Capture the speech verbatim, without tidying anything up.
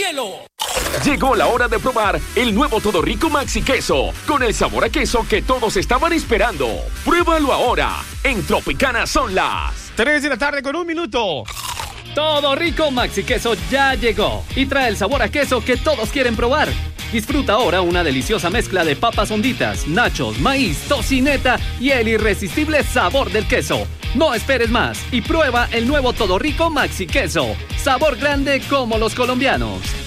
cielo. Llegó la hora de probar el nuevo Todo Rico Maxi Queso, con el sabor a queso que todos estaban esperando. Pruébalo ahora. En Tropicana son las tres de la tarde con un minuto. Todo Rico Maxi Queso ya llegó y trae el sabor a queso que todos quieren probar. Disfruta ahora una deliciosa mezcla de papas honditas, nachos, maíz, tocineta y el irresistible sabor del queso. No esperes más y prueba el nuevo Todo Rico Maxi Queso. Sabor grande como los colombianos.